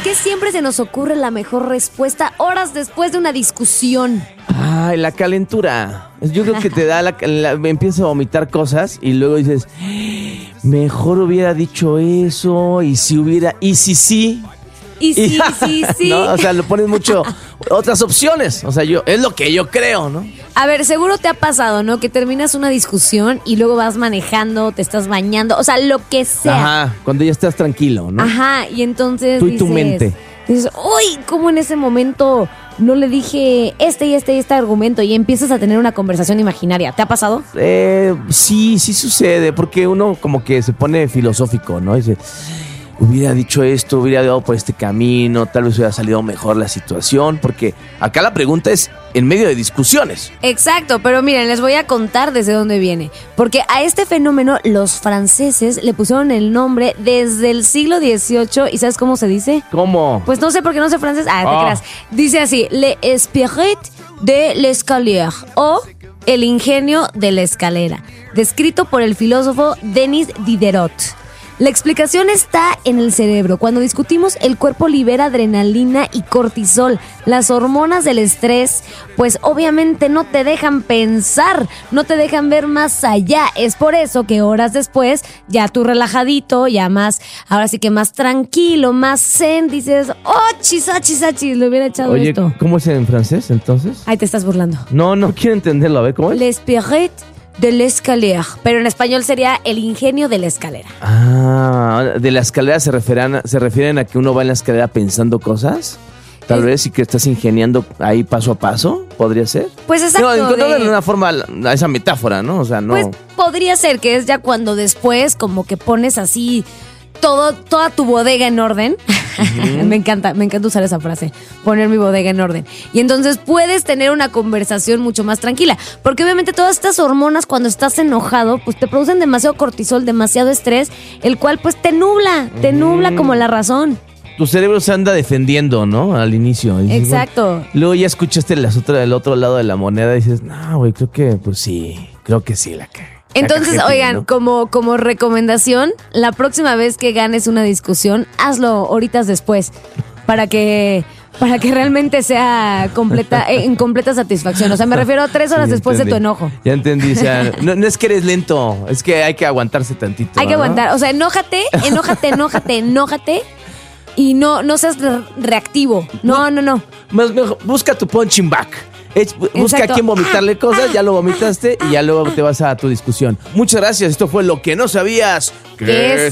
qué siempre se nos ocurre la mejor respuesta horas después de una discusión? Ay, la calentura. Yo creo que te da empiezas a vomitar cosas y luego dices, mejor hubiera dicho eso, y si sí. Y sí. ¿No? O sea, le pones mucho otras opciones. O sea, es lo que yo creo, ¿no? A ver, seguro te ha pasado, ¿no? Que terminas una discusión y luego vas manejando, te estás bañando, o sea, lo que sea. Ajá, cuando ya estás tranquilo, ¿no? Ajá, y entonces tú y tu mente. Dices, uy, ¿cómo en ese momento no le dije este argumento? Y empiezas a tener una conversación imaginaria. ¿Te ha pasado? Sí sucede, porque uno como que se pone filosófico, ¿no? Dice, hubiera dicho esto, hubiera dado por este camino, tal vez hubiera salido mejor la situación, porque acá la pregunta es en medio de discusiones. Exacto, pero miren, les voy a contar desde dónde viene. Porque a este fenómeno los franceses le pusieron el nombre desde el siglo XVIII. ¿Y sabes cómo se dice? ¿Cómo? Pues no sé por qué no sé francés. Te creas. Dice así, le spirit de l'escalier, o el ingenio de la escalera, descrito por el filósofo Denis Diderot. La explicación está en el cerebro. Cuando discutimos, el cuerpo libera adrenalina y cortisol. Las hormonas del estrés, pues obviamente no te dejan pensar, no te dejan ver más allá. Es por eso que horas después, ya tú relajadito, ya más, ahora sí que más tranquilo, más zen, dices, achis, le hubiera echado esto. Oye, ¿cómo es en francés entonces? Ahí te estás burlando. No quiero entenderlo. A ver, ¿cómo es? L'esprit de l'escalier, pero en español sería el ingenio de la escalera. ¿De la escalera se refieren a que uno va en la escalera pensando cosas? Tal vez, y que estás ingeniando ahí paso a paso, ¿podría ser? Pues exacto. No, de una forma a esa metáfora, ¿no? O sea, no. Pues podría ser que es ya cuando después como que pones así toda tu bodega en orden. Uh-huh. Me encanta usar esa frase, poner mi bodega en orden. Y entonces puedes tener una conversación mucho más tranquila, porque obviamente todas estas hormonas cuando estás enojado, pues te producen demasiado cortisol, demasiado estrés, el cual pues te nubla como la razón. Tu cerebro se anda defendiendo, ¿no? Al inicio. Dices, exacto. Bueno, luego ya escuchaste el otro lado de la moneda y dices, no, güey, creo que sí la cagué. Entonces, oigan, ¿no? como recomendación, la próxima vez que ganes una discusión, hazlo horitas después, para que realmente sea en completa satisfacción. O sea, me refiero a 3 horas después de tu enojo. Ya entendí, o sea, no es que eres lento, es que hay que aguantarse tantito. Hay que aguantar, o sea, enójate y no seas reactivo. No. Mejor, busca tu punching back. Busca a quién vomitarle cosas, ya lo vomitaste y ya luego te vas a tu discusión. Muchas gracias, esto fue Lo que no sabías.